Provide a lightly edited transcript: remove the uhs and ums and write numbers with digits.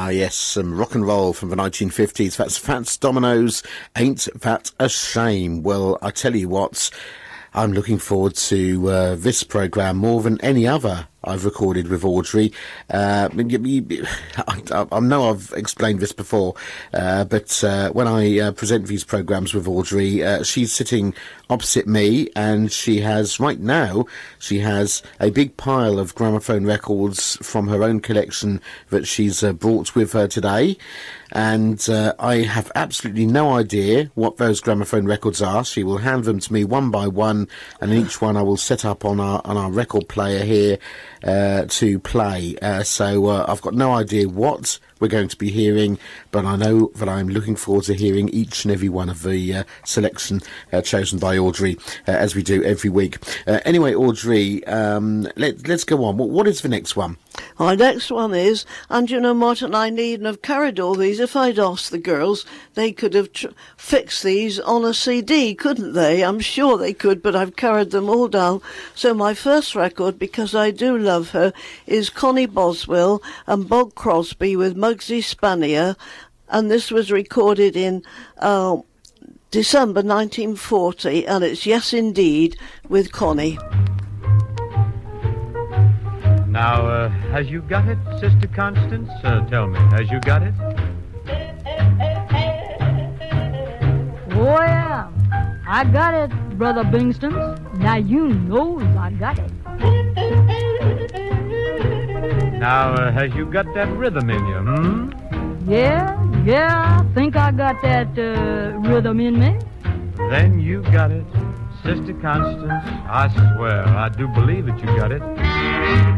Ah, yes, some rock and roll from the 1950s. That's Fats Domino's Ain't That a Shame? Well, I tell you what, I'm looking forward to this programme more than any other I've recorded with Audrey. I know I've explained this before, but when I present these programmes with Audrey, she's sitting opposite me, and she has a big pile of gramophone records from her own collection that she's brought with her today. And I have absolutely no idea what those gramophone records are. She will hand them to me one by one, and each one I will set up on our record player here to play. So I've got no idea what we're going to be hearing, but I know that I'm looking forward to hearing each and every one of the selection chosen by Audrey, as we do every week. Anyway, Audrey, let's go on. What is the next one? Our next one is, and you know, Martin, I needn't have carried all these. If I'd asked the girls, they could have fixed these on a CD, couldn't they? I'm sure they could, but I've carried them all down. So my first record, because I do love her, is Connie Boswell and Bob Crosby with Muggsy Spanier, and this was recorded in December 1940, and it's Yes Indeed with Connie. Now, has you got it, Sister Constance? Tell me, has you got it? Oh, yeah. I got it, Brother Bingston. Now you knows I got it. Now, has you got that rhythm in you, Yeah, I think I got that rhythm in me. Then you got it, Sister Constance. I swear, I do believe that you got it.